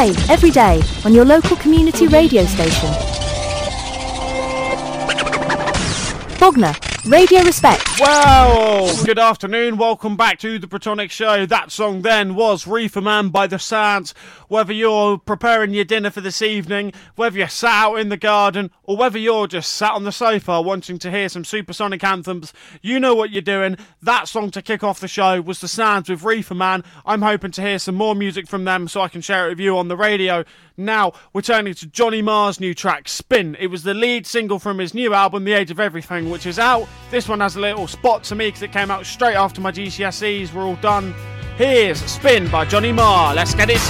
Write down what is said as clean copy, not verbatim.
day, every day, on your local community radio station. Bognor, Radio Respect. Well, good afternoon, welcome back to the Bretonic Show. That song then was Reefer Man by The Sands. Whether you're preparing your dinner for this evening, whether you're sat out in the garden, or whether you're just sat on the sofa wanting to hear some supersonic anthems, you know what you're doing. That song to kick off the show was The Sands with Reefer Man. I'm hoping to hear some more music from them so I can share it with you on the radio. Now, we're turning to Johnny Marr's new track, Spin. It was the lead single from his new album, The Age of Everything, which is out. This one has a little spot to me because it came out straight after my GCSEs were all done. Here's Spin by Johnny Marr. Let's get it